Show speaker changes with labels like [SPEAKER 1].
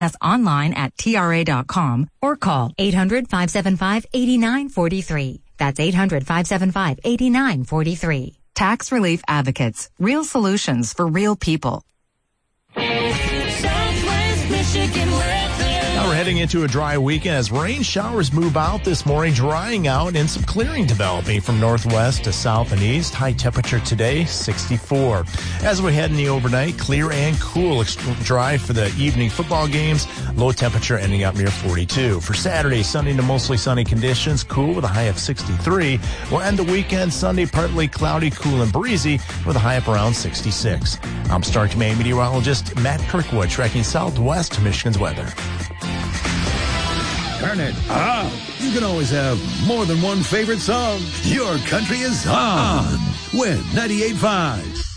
[SPEAKER 1] us online at TRA.com or call 800-575-8943. That's 800-575-8943. Tax Relief Advocates. Real solutions for real people.
[SPEAKER 2] Southwest Michigan weather.
[SPEAKER 3] Now we're heading into a dry weekend as rain showers move out this morning, drying out and some clearing developing from northwest to south and east. High temperature today, 64. As we head in the overnight, clear and cool, dry for the evening football games. Low temperature ending up near 42. For Saturday, sunny to mostly sunny conditions, cool with a high of 63. We'll end the weekend Sunday, partly cloudy, cool and breezy with a high up around 66. I'm Star Command meteorologist Matt Kirkwood, tracking southwest Michigan's weather.
[SPEAKER 4] Turn it up. You can always have more than one favorite song. Your country is on with 98.5.